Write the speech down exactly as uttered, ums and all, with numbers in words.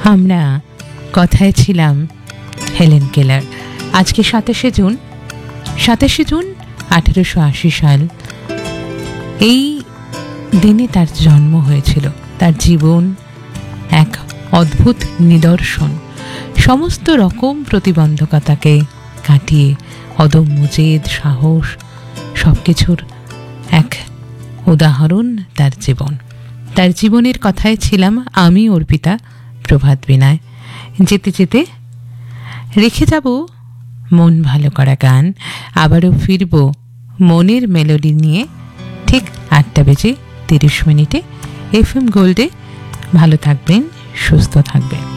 আমরা কথায় ছিলাম হেলেন কেলার। আজকে সাতাশে জুন সাতাশে জুন আঠেরোশো আশি সাল। এই দিনে তার জন্ম হয়েছিল। তার জীবন এক অদ্ভুত নিদর্শন। সমস্ত রকম প্রতিবন্ধকতাকে কাটিয়ে অদম্য জেদ, সাহস, সব কিছুর এক উদাহরণ তার জীবন। তার জীবনের কথায় ছিলাম আমি, অর্পিতা প্রভাত বিনয়। যেতে যেতে রেখে যাব মন ভালো করা গান। আবারও ফিরব মনের মেলোডি নিয়ে ঠিক আটটা বেজে তিরিশ মিনিটে এফ এম গোল্ডে। ভালো থাকবেন, সুস্থ থাকবেন।